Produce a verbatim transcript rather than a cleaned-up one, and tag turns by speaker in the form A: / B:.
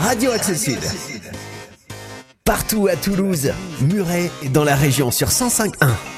A: Radio Axel Sud. Partout à Toulouse, Muret et dans la région sur cent cinq point un.